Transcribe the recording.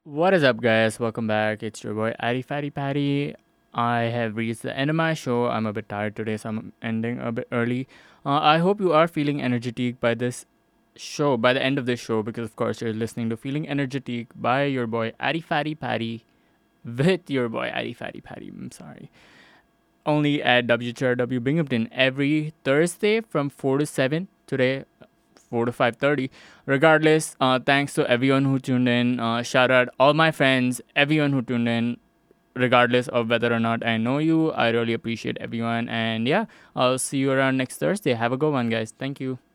What is up, guys? Welcome back. It's your boy Addy Fatty Patty. I have reached the end of my show. I'm a bit tired today, so I'm ending a bit early. I hope you are feeling energetic by this show, by the end of this show, because of course you're listening to Feeling Energetic by your boy Addy Fatty Patty with your boy Addy Fatty Patty. I'm sorry. Only at WTRW Binghamton every Thursday from 4 to 7. Today, 4 to 5:30. Regardless, thanks to everyone who tuned in. Shout out all my friends, everyone who tuned in, regardless of whether or not I know you. I really appreciate everyone. And yeah, I'll see you around next Thursday. Have a good one, guys. Thank you.